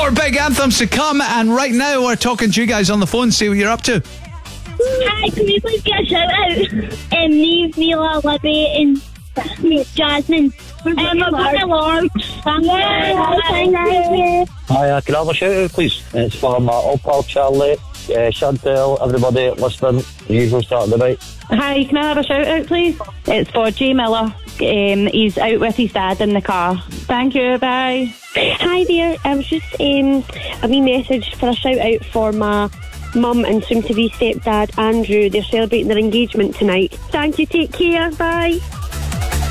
More big anthems to come, and right now we're talking to you guys on the phone, see what you're up to. Hi, can we please get a shout out? Neve, Mila, Libby and Jasmine. We're going along. Thank you. Hi, can I have a shout out, please? It's for my old pal Charlie, Chantel, everybody listening, the usual start of the night. Hi, can I have a shout out, please? It's for Jay Miller. He's out with his dad in the car. Thank you, bye. Hi there, I was just a wee message for a shout out for my mum and soon to be stepdad Andrew. They're celebrating their engagement tonight. Thank you, take care, bye.